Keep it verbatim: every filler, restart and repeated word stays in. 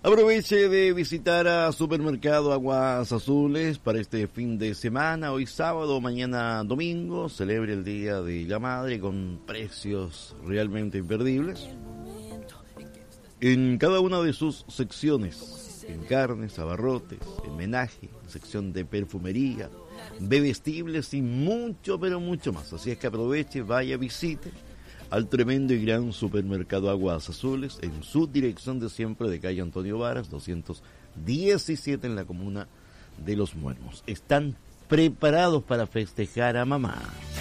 Aproveche de visitar a Supermercado Aguas Azules para este fin de semana, hoy sábado, mañana domingo. Celebre el Día de la Madre con precios realmente imperdibles en cada una de sus secciones, en carnes, abarrotes, en menaje, en sección de perfumería, bebestibles y mucho, pero mucho más. Así es que aproveche, vaya, visite al tremendo y gran Supermercado Aguas Azules en su dirección de siempre de calle Antonio Varas, doscientos diecisiete en la comuna de Los Muermos. Están preparados para festejar a mamá.